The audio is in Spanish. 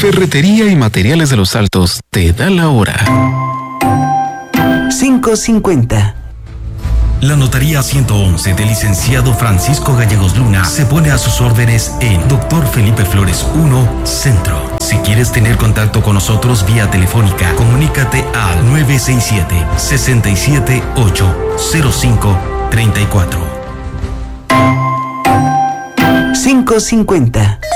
Ferretería y Materiales de los Altos te da la hora. 5:50. La Notaría 111 del licenciado Francisco Gallegos Luna se pone a sus órdenes en Dr. Felipe Flores 1, Centro. Si quieres tener contacto con nosotros vía telefónica, comunícate al 967-678-0534. 5:50.